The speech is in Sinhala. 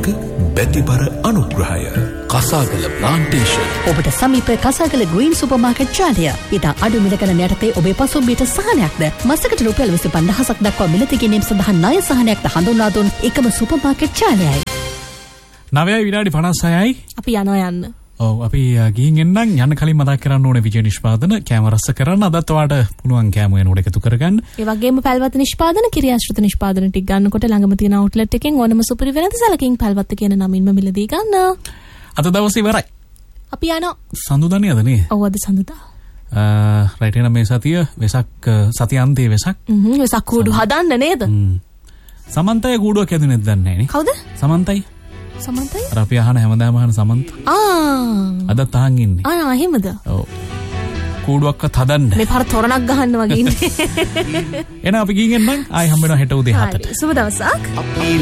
බැතිබර අනුග්‍රහය කසාගල ප්ලාන්ටේෂන්. ඔබට සමීප කසාගල ග්‍රීන් සුපර්මාකට් ජාලය. ඉතා අඩු මිල ගණන් යටතේ ඔබේ පසුම්බියට සහනයක්ද මසකට රුපියල් 25000ක් දක්වා මිලදී ගැනීම සඳහා ණය සහනයක්ද හඳුන්වා දුන් එකම සුපර්මාකට් ජාලයයි. 9:56යි. අපි යන්න. ඔව් අපි ගිහින් එන්නම්. යන්න කලින් මතක් කරන්න ඕනේ විජය නිෂ්පාදන කැම රස කරන්න අදත් ඔයාලට පුළුවන් කැම වෙනකොට එකතු කරගන්න. ඒ වගේම පැල්වත්ත නිෂ්පාදන කිරියාශ්‍රිත නිෂ්පාදන ටික ගන්නකොට ළඟම තියෙන අවුට්ලට් එකෙන් ඕනම සුපිරි වෙනද සැලකින් පැල්වත්ත කියන නමින්ම මිලදී ගන්න. අද දවසේ ඉවරයි. අපි යනවා. සඳුදානේ අද නේ? ඔව් අද සඳුදා. රයිට් එන මේ සතිය වෙසක් සතියාන්තයේ වෙසක්. වෙසක් කූඩු හදන්න නේද? සමන්තය කූඩුවක් ඇදුනේ නැද්ද දන්නේ නේ? කවුද? සමන්තයි. සමන්තයි? අර අපි අහන හැමදාම අහන සමන්ත. අදත් අහන් ඉන්නේ. එහෙමද? ඔව්. කූඩුවක්වත් හදන්න. මේ පාර තොරණක් ගහන්න වගේ ඉන්නේ. එහෙනම් අපි ගිහින් එන්නම්. ආයි හම්බ වෙනවා හෙට උදේ 7ට. සුබ දවසක්.